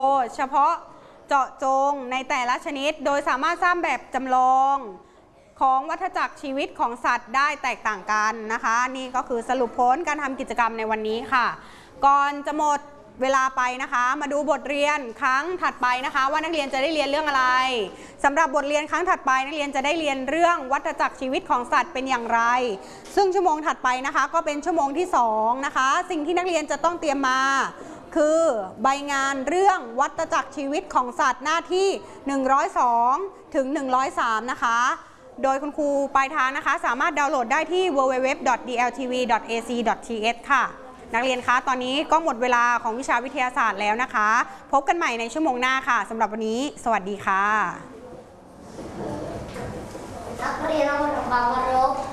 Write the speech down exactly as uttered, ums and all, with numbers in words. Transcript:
เฉพาะเจาะจงในแต่ละชนิดโดยสามารถสร้างแบบจำลองของวัฏจักรชีวิตของสัตว์ได้แตกต่างกันนะคะนี่ก็คือสรุปผลการทำกิจกรรมในวันนี้ค่ะก่อนจะหมดเวลาไปนะคะมาดูบทเรียนครั้งถัดไปนะคะว่านักเรียนจะได้เรียนเรื่องอะไรสำหรับบทเรียนครั้งถัดไปนักเรียนจะได้เรียนเรื่องวัฏจักรชีวิตของสัตว์เป็นอย่างไรซึ่งชั่วโมงถัดไปนะคะก็เป็นชั่วโมงที่สองนะคะสิ่งที่นักเรียนจะต้องเตรียมมาคือใบงานเรื่องวัฏจักรชีวิตของสัตว์หน้าที่หนึ่งร้อยสองถึงหนึ่งร้อยสามนะคะโดยคุณครูปลายทางนะคะสามารถดาวน์โหลดได้ที่ ดับเบิลยู ดับเบิลยู ดับเบิลยู ดอท ดี แอล ที วี ดอท เอ ซี ดอท ที เอช ค่ะนักเรียนคะตอนนี้ก็หมดเวลาของวิชาวิทยาศาสตร์แล้วนะคะพบกันใหม่ในชั่วโมงหน้าค่ะสำหรับวันนี้สวัสดีค่ะนักเรียนเราทำความเคารพ